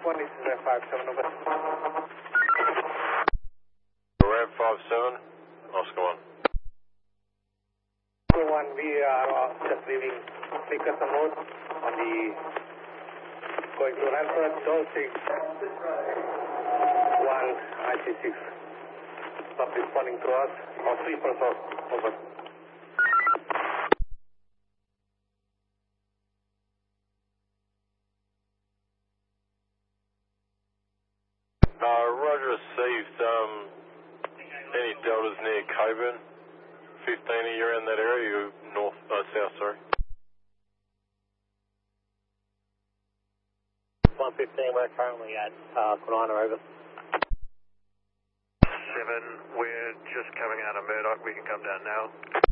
1, this is 57, over. Ramp 57, Oscar 1. Oscar 1, we are just leaving Nickerson Road on the going to Ranford, 06 196. Stop responding to us. Or 3 per source, over. Roger received any deltas near Coburn. 15, are you around that area? You south, sorry. 115, we're currently at Corona, over. 7, we're just coming out of Murdoch, we can come down now.